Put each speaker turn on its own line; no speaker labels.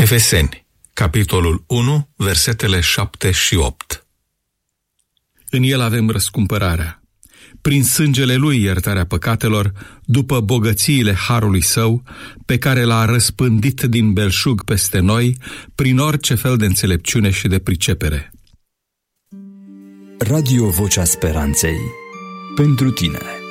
Efeseni, capitolul 1, versetele 7 și 8.
În el avem răscumpărarea, prin sângele lui iertarea păcatelor, după bogățiile harului său, pe care l-a răspândit din belșug peste noi, prin orice fel de înțelepciune și de pricepere.
Radio Vocea Speranței, pentru tine.